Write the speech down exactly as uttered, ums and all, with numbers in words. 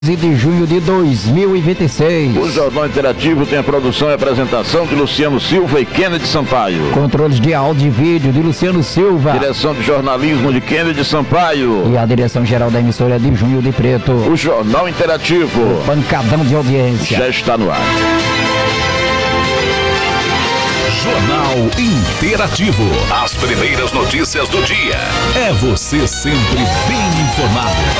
de junho de dois mil e vinte e seis. O Jornal Interativo tem a produção e apresentação de Luciano Silva e Kennedy Sampaio. Controles de áudio e vídeo de Luciano Silva. Direção de jornalismo de Kennedy Sampaio. E a direção geral da emissora de Junho de Preto. O Jornal Interativo. O pancadão de audiência. Já está no ar. Jornal Interativo. As primeiras notícias do dia. É você sempre bem informado.